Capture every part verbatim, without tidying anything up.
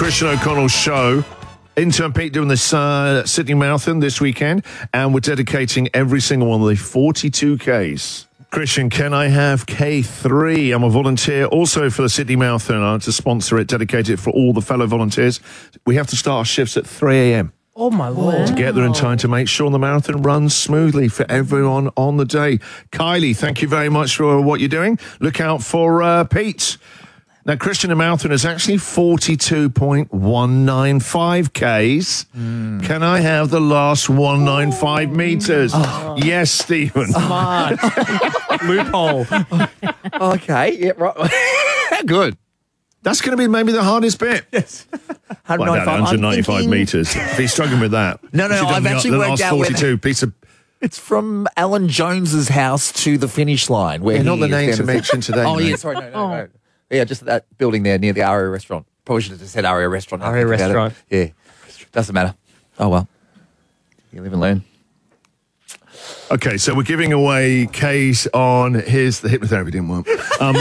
Christian O'Connell Show. Intern Pete doing this uh, Sydney Marathon this weekend, and we're dedicating every single one of the forty-two Ks. Christian, can I have K three? I'm a volunteer also for the Sydney Marathon. I want to sponsor it, dedicate it for all the fellow volunteers. We have to start our shifts at three a.m. Oh, my Lord. to get there in time to make sure the marathon runs smoothly for everyone on the day. Kylie, thank you very much for what you're doing. Look out for uh, Pete. Now, Christian, the marathon is actually forty-two point one nine five Ks. Mm. Can I have the last one hundred ninety-five oh. metres? Oh. Yes, Stephen. Smart. Loophole. Okay, yeah, right. Good. That's going to be maybe the hardest bit. Yes. one hundred ninety-five thinking... metres. If he's struggling with that. No, no, no I've actually the, the worked last out forty-two piece of... It's from Alan Jones's house to the finish line. Where yeah, not the name to to mention today. Oh, mate. yeah, sorry, no, no, no. Yeah, just that building there near the Aria restaurant. Probably should have just said Aria restaurant. Aria restaurant. Yeah, doesn't matter. Oh, well. You live and learn. Okay, so we're giving away K's on his... The hypnotherapy didn't work. Um,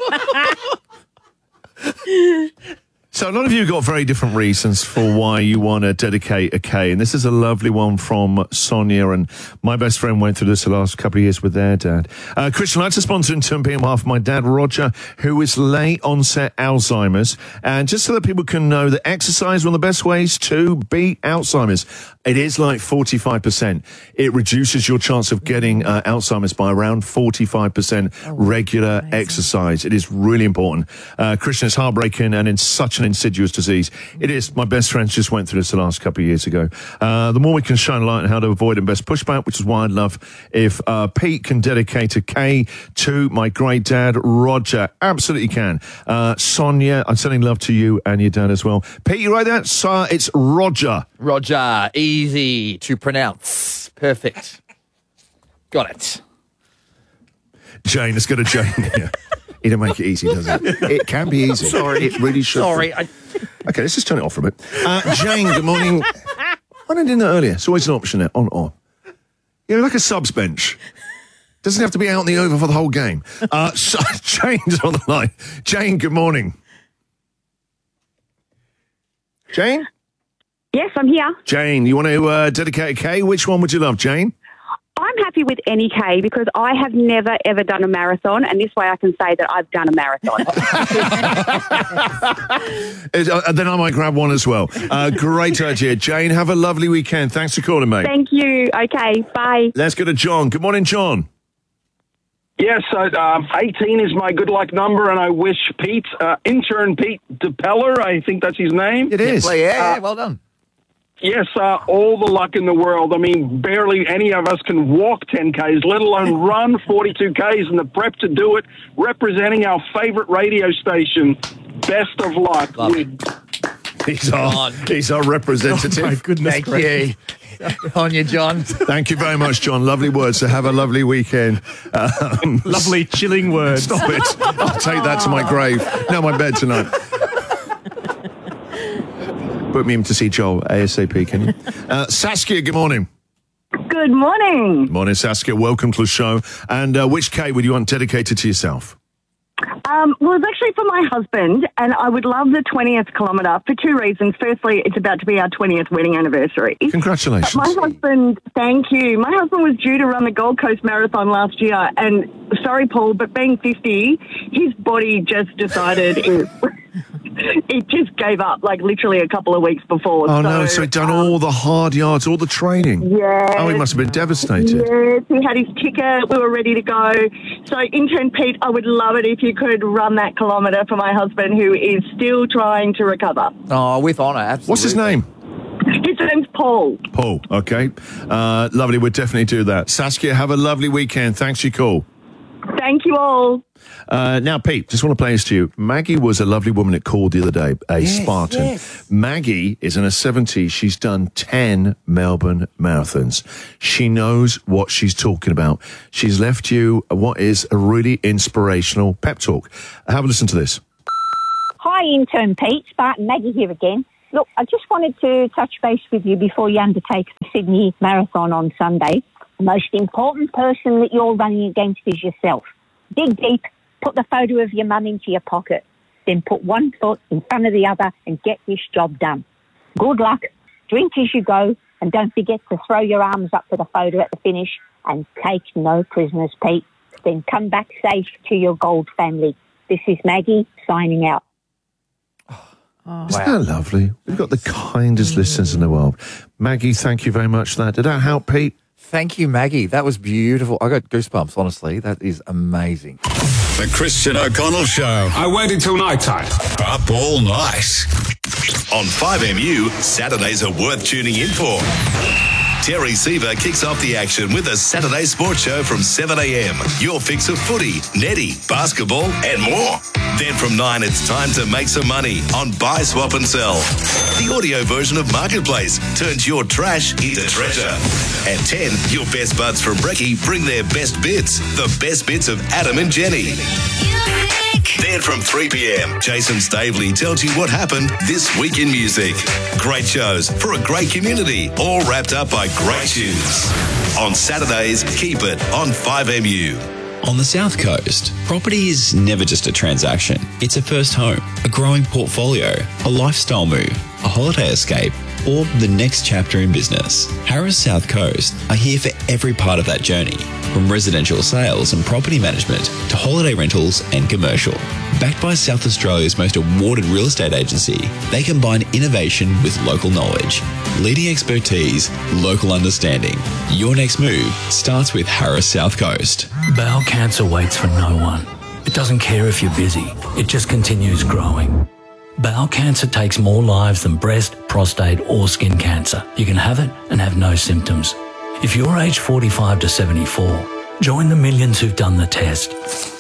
so a lot of you got very different reasons for why you want to dedicate a K, and this is a lovely one from Sonia, and my best friend went through this the last couple of years with their dad. Uh, Christian, I'd like to sponsor in turn on behalf of my dad, Roger, who is late onset Alzheimer's, and just so that people can know that exercise is one of the best ways to beat Alzheimer's. It is like forty-five percent. It reduces your chance of getting uh, Alzheimer's by around forty-five percent regular amazing. exercise. It is really important. Uh, Christian, it's heartbreaking and it's such an insidious disease. It is. My best friends just went through this the last couple of years ago. Uh, the more we can shine a light on how to avoid and best pushback, which is why I'd love if uh, Pete can dedicate a K to my great dad, Roger. Absolutely can. Uh, Sonia, I'm sending love to you and your dad as well. Pete, you right there? So it's Roger. Roger. Easy to pronounce. Perfect. Got it. Jane, let's go to Jane here. He don't make it easy, does it? It can be easy. Sorry. It really should. Sorry. I... Okay, let's just turn it off for a bit. Uh, Jane, good morning. Why didn't I do that earlier? It's always an option there, on or off. You know, like a subs bench. Doesn't have to be out in the over for the whole game. Uh, so, Jane's on the line. Jane, good morning. Jane? Yes, I'm here. Jane, you want to uh, dedicate a K? Which one would you love, Jane? I'm happy with any K because I have never, ever done a marathon, and this way I can say that I've done a marathon. uh, then I might grab one as well. Uh, great idea. Jane, have a lovely weekend. Thanks for calling, mate. Thank you. Okay, bye. Let's go to John. Good morning, John. Yes, so um, eighteen is my good luck number, and I wish Pete, uh, intern Pete DePeller, I think that's his name. It is. Yeah, yeah, yeah, well done. Yes, uh, all the luck in the world. I mean, barely any of us can walk ten Ks, let alone run forty-two Ks, and the prep to do it, representing our favorite radio station. Best of luck. Love it. He's our, he's our representative. Oh, my goodness. Thank you. On you, John. Thank you very much, John. Lovely words. So have a lovely weekend. Um, Lovely, chilling words. Stop it. I'll take that to my grave. No, my bed tonight. Put me in to see Joel ASAP, can you? Uh, Saskia, good morning. Good morning. Morning, Saskia. Welcome to the show. And uh, which K would you want dedicated to yourself? Um, well, it's actually for my husband, and I would love the twentieth kilometre for two reasons. Firstly, it's about to be our twentieth wedding anniversary. Congratulations. But my husband, thank you. My husband was due to run the Gold Coast Marathon last year, and sorry, Paul, but being fifty, his body just decided it... It just gave up, like, literally a couple of weeks before. Oh, so, no, so he'd done um, all the hard yards, all the training. Yeah. Oh, he must have been devastated. Yes, he had his ticket. We were ready to go. So, intern Pete, I would love it if you could run that kilometre for my husband, who is still trying to recover. Oh, with honour, absolutely. What's his name? His name's Paul. Paul, okay. Uh, lovely, we'll definitely do that. Saskia, have a lovely weekend. Thanks for your call. Thank you all. Uh, now, Pete, just want to play this to you. Maggie was a lovely woman that called the other day, a yes, Spartan. Yes. Maggie is in her seventies. She's done ten Melbourne marathons. She knows what she's talking about. She's left you what is a really inspirational pep talk. Have a listen to this. Hi, intern Pete. Spartan Maggie here again. Look, I just wanted to touch base with you before you undertake the Sydney Marathon on Sunday. The most important person that you're running against is yourself. Dig deep, put the photo of your mum into your pocket. then put one foot in front of the other and get this job done. Good luck. Drink as you go, and don't forget to throw your arms up for the photo at the finish, and take no prisoners, Pete. Then come back safe to your gold family. This is Maggie signing out. Isn't that lovely? We've got the kindest listeners in the world. Maggie, thank you very much for that. Did that help, Pete? Thank you, Maggie. That was beautiful. I got goosebumps, honestly. That is amazing. The Christian O'Connell Show. I waited till night time. Up all night. On five M U, Saturdays are worth tuning in for. Terry Seaver kicks off the action with a Saturday sports show from seven a.m. Your fix of footy, netty, basketball and more. Then from nine, it's time to make some money on Buy, Swap and Sell. The audio version of Marketplace turns your trash into treasure. At ten, your best buds from Brekkie bring their best bits. The best bits of Adam and Jenny. Then from three p.m, Jason Stavely tells you what happened this week in music. Great shows for a great community, all wrapped up by great tunes. On Saturdays, keep it on five M U. On the South Coast, property is never just a transaction. It's a first home, a growing portfolio, a lifestyle move, a holiday escape, or the next chapter in business. Harris South Coast are here for every part of that journey, from residential sales and property management to holiday rentals and commercial. Backed by South Australia's most awarded real estate agency, they combine innovation with local knowledge, leading expertise, local understanding. Your next move starts with Harris South Coast. Bowel cancer waits for no one. It doesn't care if you're busy. It just continues growing. Bowel cancer takes more lives than breast, prostate or skin cancer. You can have it and have no symptoms. If you're aged forty-five to seventy-four, join the millions who've done the test.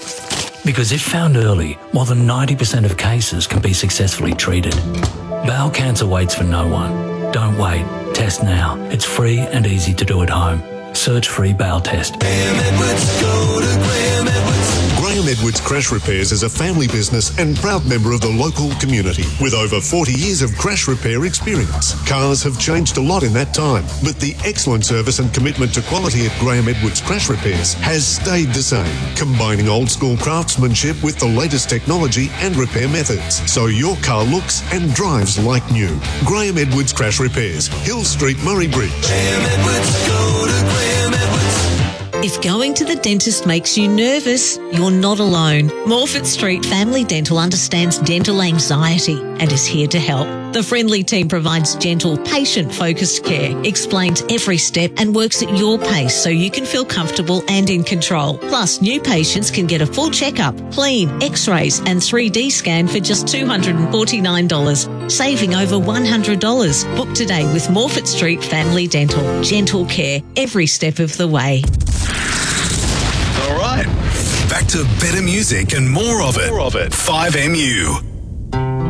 Because if found early, more than ninety percent of cases can be successfully treated. Bowel cancer waits for no one. Don't wait. Test now. It's free and easy to do at home. Search free bowel test. Graham Edwards, go to Graham Edwards. Graham Edwards Crash Repairs is a family business and proud member of the local community with over forty years of crash repair experience. Cars have changed a lot in that time, but the excellent service and commitment to quality at Graham Edwards Crash Repairs has stayed the same, combining old school craftsmanship with the latest technology and repair methods, so your car looks and drives like new. Graham Edwards Crash Repairs, Hill Street, Murray Bridge. Graham Edwards, go to Graham Edwards. If going to the dentist makes you nervous, you're not alone. Morfett Street Family Dental understands dental anxiety and is here to help. The friendly team provides gentle, patient-focused care, explains every step and works at your pace so you can feel comfortable and in control. Plus, new patients can get a full checkup, clean, x-rays and three D scan for just two hundred forty-nine dollars, saving over one hundred dollars. Book today with Morfett Street Family Dental. Gentle care every step of the way. All right. Back to better music and more of it. More of it. five M U.